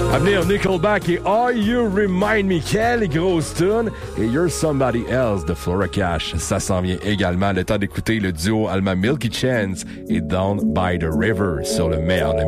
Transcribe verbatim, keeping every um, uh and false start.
À venir, Nickelback et All You Remind Me. Quelle grosse tune! Et You're Somebody Else de Flora Cash. Ça s'en vient également. Le temps d'écouter le duo allemand Milky Chance et Down by the River sur le meilleur de